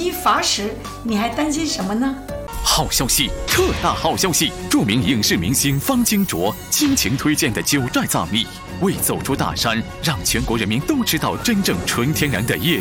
一罚10，你还担心什么呢？ 好消息，特大好消息！著名影视明星方金卓倾情推荐的9寨藏蜜，为走出大山，让全国人民都知道真正纯天然的野